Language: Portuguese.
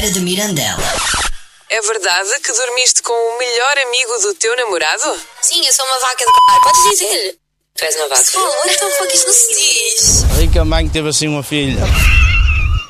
Vera de Mirandela. É verdade que dormiste com o melhor amigo do teu namorado? Sim, eu sou uma vaca de c****. Podes dizer? Tu és uma vaca. Então, fuck, isso não se diz. A rica mãe teve assim uma filha.